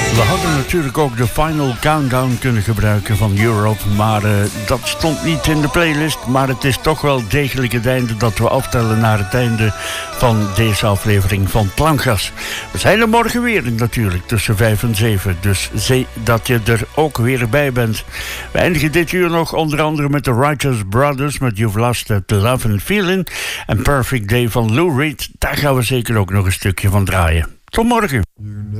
We hadden natuurlijk ook de Final Countdown kunnen gebruiken van Europe, maar dat stond niet in de playlist. Maar het is toch wel degelijk het einde dat we aftellen naar het einde van deze aflevering van Plankgas. We zijn er morgen weer natuurlijk tussen 5 en 7, dus zie dat je er ook weer bij bent. We eindigen dit uur nog onder andere met de Righteous Brothers met You've Lost It, Love and Feeling en Perfect Day van Lou Reed. Daar gaan we zeker ook nog een stukje van draaien. Tot morgen.